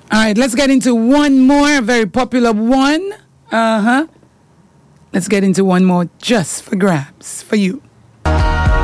All right, let's get into one more, a very popular one. Let's get into one more just for grabs for you.